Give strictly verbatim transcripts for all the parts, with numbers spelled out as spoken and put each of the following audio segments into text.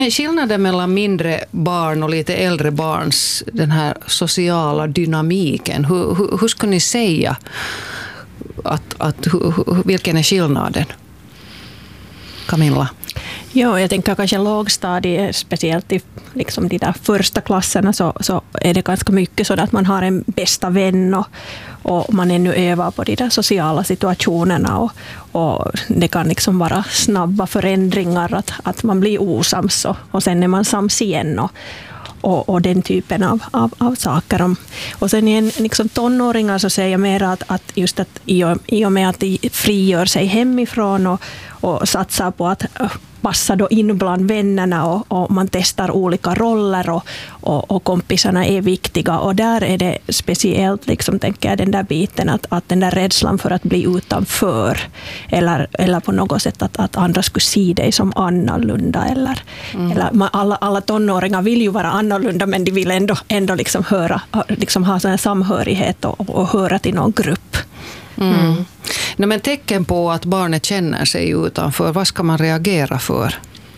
Skillnaden mellan mindre barn och lite äldre barns den här sociala dynamiken, hur, hur, hur ska ni säga att, att, hur, vilken är skillnaden? Camilla? Ja, jag tänker kanske lågstadiet, speciellt i liksom de där första klasserna, så, så är det ganska mycket så att man har en bästa vän och, och man ännu övar på de där sociala situationerna och, och det kan liksom vara snabba förändringar, att, att man blir osams och, och sen är man sams igen och, och, och den typen av, av, av saker. Och sen i en liksom tonåringar så säger jag mer att, att just att i och, i och med att de frigör sig hemifrån och, och satsar på att passa då in bland vännerna och, och man testar olika roller och, och, och kompisarna är viktiga, och där är det speciellt liksom, tänker jag, den där biten att, att den där rädslan för att bli utanför eller, eller på något sätt att, att andra skulle se dig som annorlunda eller, mm. eller man, alla, alla tonåringar vill ju vara annorlunda, men de vill ändå, ändå liksom höra, liksom ha sån här samhörighet och, och höra till någon grupp. Mm. Mm. Nej, men tecken på att barnet känner sig utanför, vad ska man reagera för?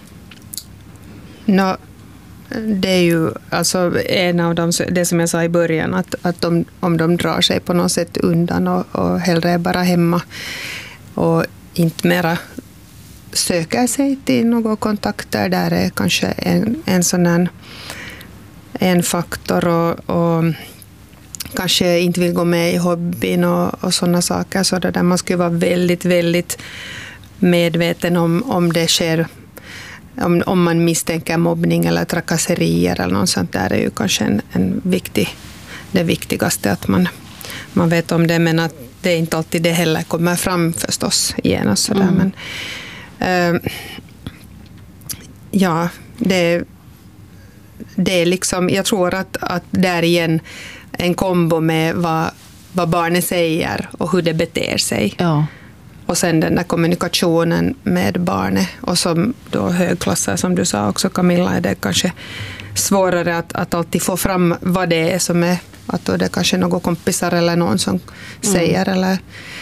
No, det är ju alltså en av dem, det som jag sa i början, att, att de, om de drar sig på något sätt undan och, och hellre är bara hemma och inte mera söker sig till några kontakter, där är kanske en, en sån här, en faktor, och, och kanske inte vill gå med i hobbyn och, och sådana saker, så där man skulle vara väldigt, väldigt medveten om, om det sker, om, om man misstänker mobbning eller trakasserier eller något sånt där, är ju kanske en, en viktig, det viktigaste att man, man vet om det, men att det inte alltid det heller kommer fram förstås igen. Så där. Mm. Men, äh, ja, det, det är liksom, jag tror att, att där igen en kombo med vad, vad barnet säger och hur det beter sig. Ja. Och sen den där kommunikationen med barnet. Och som då högklassare, som du sa också Camilla, är det kanske svårare att, att alltid få fram vad det är som är, att då det kanske är några kompisar eller någon som mm. säger eller...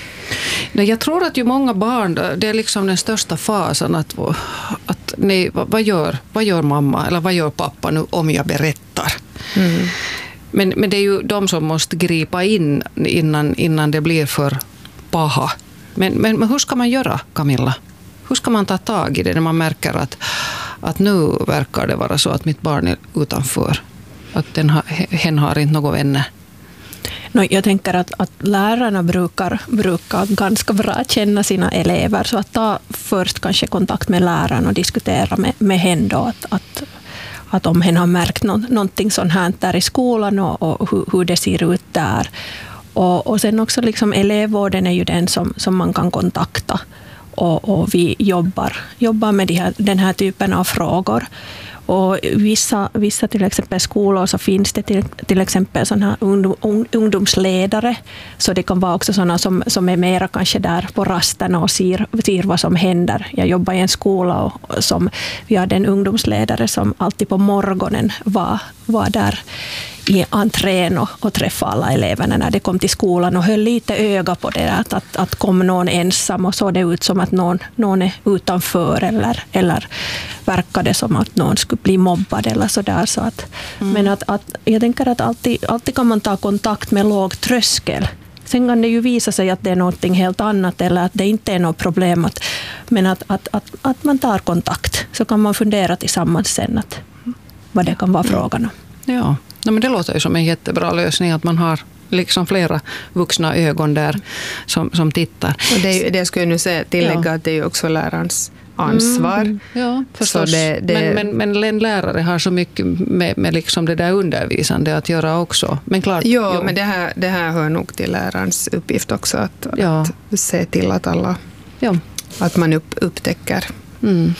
Nej, jag tror att ju många barn, det är liksom den största fasen att, att nej, vad, gör, vad gör mamma eller vad gör pappa nu om jag berättar? Mm. Men, men det är ju de som måste gripa in innan, innan det blir för paha. Men, men, men hur ska man göra, Camilla? Hur ska man ta tag i det när man märker att, att nu verkar det vara så att mitt barn är utanför? Att den har, hen har inte några vänner? No, jag tänker att, att lärarna brukar, brukar ganska bra känna sina elever. Så att ta först kanske kontakt med läraren och diskutera med, med henne då, att, att att om hen har märkt nå, någonting sånt här där i skolan och, och hur, hur det ser ut där. Och, och sen också liksom elevvården är ju den som, som man kan kontakta. Och, och vi jobbar, jobbar med de här, den här typen av frågor. Och vissa, vissa till exempel skolor så finns det till, till exempel såna här ungdom, ungdomsledare. Så det kan vara också sådana som, som är mera kanske där på rasten och ser, ser vad som händer. Jag jobbar i en skola och som, vi hade en ungdomsledare som alltid på morgonen var, var där i entrén och, och träffade alla eleverna när de kom till skolan och höll lite öga på det, att, att, att kom någon ensam och såg det ut som att någon, någon är utanför eller, eller verkade som att någon skulle bli mobbad eller sådär. Så att, mm. Men att, att, jag tänker att alltid, alltid kan man ta kontakt med låg tröskel. Sen kan det ju visa sig att det är något helt annat eller att det inte är något problem. Att, men att, att, att, att man tar kontakt, så kan man fundera tillsammans sen att, vad det kan vara frågan om. Ja. Ja, men det låter ju som en jättebra lösning att man har liksom flera vuxna ögon där som, som tittar. Och det, det skulle jag nu säga, tillägga ja. Att det är ju också lärarens ansvar. Mm, ja, förstås. Det, det... Men, men, men en lärare har så mycket med, med liksom det där undervisande att göra också. Men klart, jo, jo. Men det här, det här hör nog till lärarens uppgift också, att, ja. Att se till att alla, ja. Att man upp, upptäcker. Mm.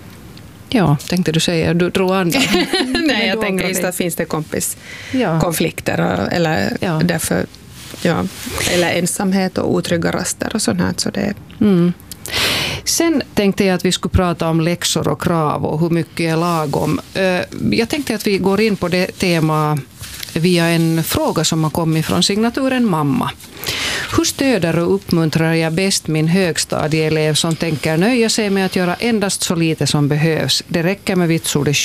Ja, tänkte du säga, du drog andra. Nej, jag tänker just att finns det kompiskonflikter ja. Eller ja. Därför, ja, eller ensamhet och otrygga raster och sånt här. Så det... Mm. Sen tänkte jag att vi skulle prata om läxor och krav och hur mycket är lagom. Jag tänkte att vi går in på det tema via en fråga som har kommit från signaturen mamma. Hur stöder och uppmuntrar jag bäst min högstadieelev som tänker nöja sig med att göra endast så lite som behövs? Det räcker med vitsordet